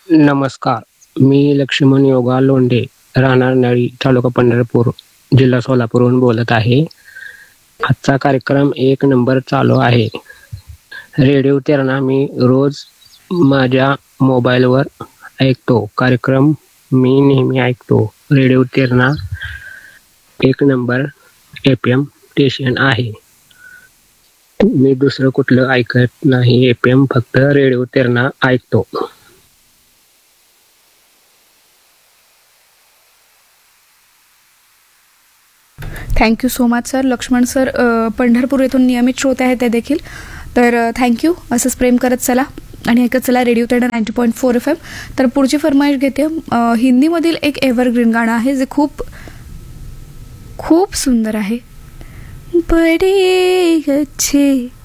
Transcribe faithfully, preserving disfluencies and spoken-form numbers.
नमस्कार. मी लक्ष्मण योगा लोंढे, राहणार नळी, तालुका पंढरपूर, जिल्हा सोलापूरहून बोलत आहे. आजचा कार्यक्रम एक नंबर चालू आहे. रेडिओ तेरणा मी रोज माझ्या मोबाईलवर ऐकतो. कार्यक्रम मी नेहमी ऐकतो. रेडिओ तेरणा एक नंबर एफ एम स्टेशन आहे. मी दुसरं कुठलं ऐकत नाही एफ एम, फक्त रेडिओ तेरणा ऐकतो. Thank you so much sir. Laxman sir अ, पंढरपूर येथून नियमित श्रोते आहेत ते देखील. तर थँक्यू. असंच प्रेम करत चला आणि ऐकत चला radio Terna ninety point four F M. तर पुढची फरमाईश घेते. अ, हिंदीमधील एक एव्हरग्रीन गाणं आहे जे खूप खूप सुंदर आहे. बडे अच्छे